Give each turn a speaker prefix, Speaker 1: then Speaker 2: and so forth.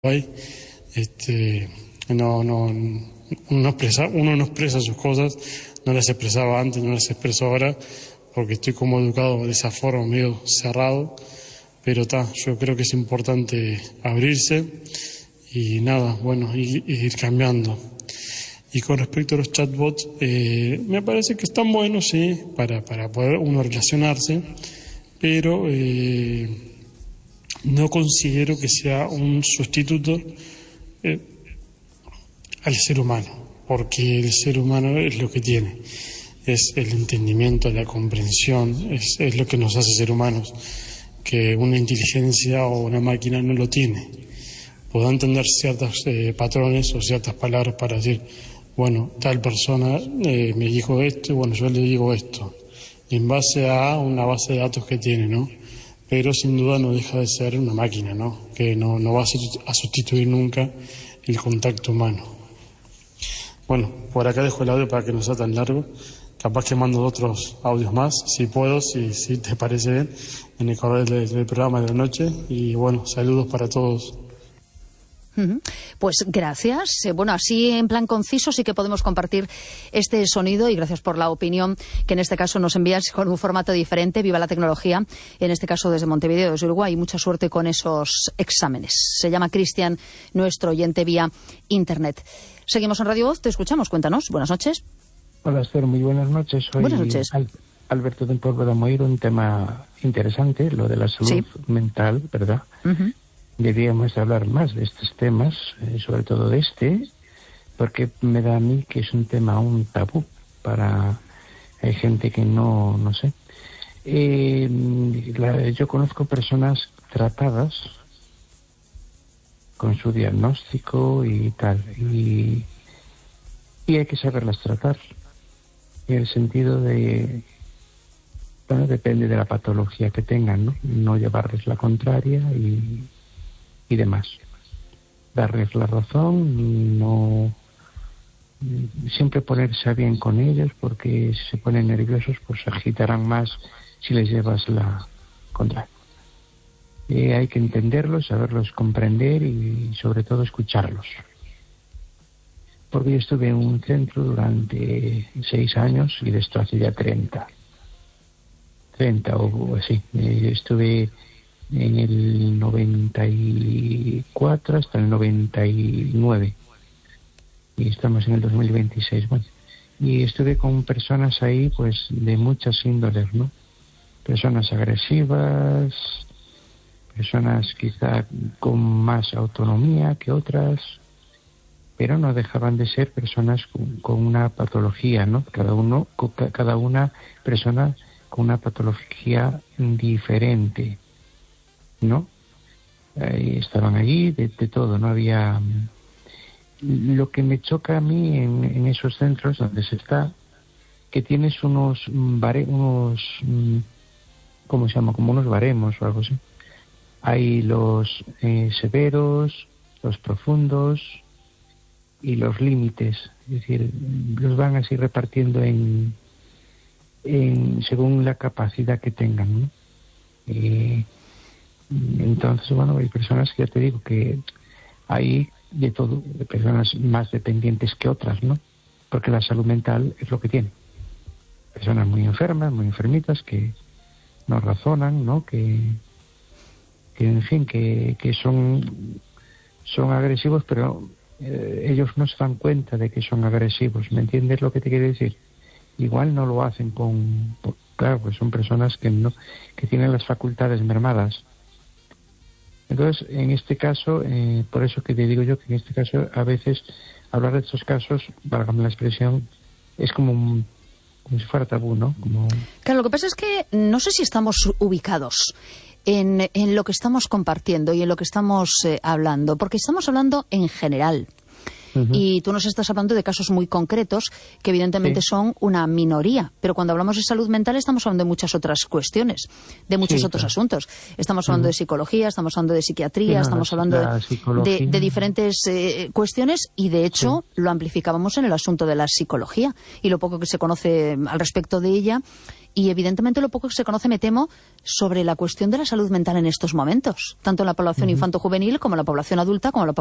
Speaker 1: hay, uno no expresa sus cosas, no las expresaba antes, no las expreso ahora, porque estoy como educado de esa forma, medio cerrado, pero yo creo que es importante abrirse y nada, bueno, y ir cambiando. Y con respecto a los chatbots, me parece que están buenos, sí, para poder uno relacionarse, pero no considero que sea un sustituto al ser humano, porque el ser humano es lo que tiene, es el entendimiento, la comprensión, es lo que nos hace ser humanos, que una inteligencia o una máquina no lo tiene. Puedo entender ciertos patrones o ciertas palabras para decir, bueno, tal persona me dijo esto y bueno, yo le digo esto, en base a una base de datos que tiene, ¿no? Pero sin duda no deja de ser una máquina, ¿no? Que no va a sustituir nunca el contacto humano. Bueno, por acá dejo el audio para que no sea tan largo. Capaz que mando otros audios más, si puedo, si te parece bien, en el correo del programa de la noche. Y bueno, saludos para todos.
Speaker 2: Pues gracias. Bueno, así en plan conciso sí que podemos compartir este sonido y gracias por la opinión que en este caso nos envías con un formato diferente. Viva la tecnología, en este caso desde Montevideo, desde Uruguay. Mucha suerte con esos exámenes. Se llama Cristian, nuestro oyente vía Internet. Seguimos en Radio Voz, te escuchamos, cuéntanos. Buenas noches.
Speaker 3: Hola Esther, muy buenas noches. Soy
Speaker 2: buenas noches.
Speaker 3: Alberto del Pueblo de Moir, un tema interesante, lo de la salud mental, ¿verdad? Deberíamos hablar más de estos temas, sobre todo de porque me da a mí que es un tema un tabú hay gente que no sé. Yo conozco personas tratadas con su diagnóstico y tal, y hay que saberlas tratar, en el sentido de, bueno, depende de la patología que tengan, no llevarles la contraria y demás. Darles la razón, no siempre ponerse a bien con ellos, porque si se ponen nerviosos pues se agitarán más si les llevas la contraria. Hay que entenderlos, saberlos comprender y sobre todo escucharlos. Porque yo estuve en un centro durante 6 años y de esto hace ya 30 o así. Estuve en el 94 hasta el 99 y estamos en el 2026. Bueno, y estuve con personas ahí pues de muchas índoles, ¿no? Personas agresivas, personas quizá con más autonomía que otras, pero no dejaban de ser personas con una patología, ¿no? Cada una persona con una patología diferente, ¿no? Estaban allí de todo, no había. Lo que me choca a mí en esos centros donde se está, que tienes unos ¿cómo se llama? Como unos baremos o algo así. Hay los severos, los profundos y los límites, es decir, los van así repartiendo en según la capacidad que tengan, ¿no? Entonces, bueno, hay personas que ya te digo que hay de todo, de personas más dependientes que otras, ¿no? Porque la salud mental es lo que tiene. Personas muy enfermas, muy enfermitas, que no razonan, ¿no? Que en fin, que son agresivos, pero ellos no se dan cuenta de que son agresivos. ¿Me entiendes lo que te quiero decir? Igual no lo hacen claro, pues son personas que tienen las facultades mermadas. Entonces, en este caso, por eso que te digo yo que en este caso, a veces, hablar de estos casos, válgame la expresión, es como si fuera tabú, ¿no?
Speaker 2: Claro, lo que pasa es que no sé si estamos ubicados en lo que estamos compartiendo y en lo que estamos hablando, porque estamos hablando en general. Y tú nos estás hablando de casos muy concretos que evidentemente son una minoría. Pero cuando hablamos de salud mental estamos hablando de muchas otras cuestiones, de muchos otros asuntos. Estamos hablando de psicología, estamos hablando de psiquiatría, estamos hablando de diferentes cuestiones y de hecho lo amplificábamos en el asunto de la psicología y lo poco que se conoce al respecto de ella. Y evidentemente lo poco que se conoce, me temo, sobre la cuestión de la salud mental en estos momentos, tanto en la población infanto-juvenil como en la población adulta, como en la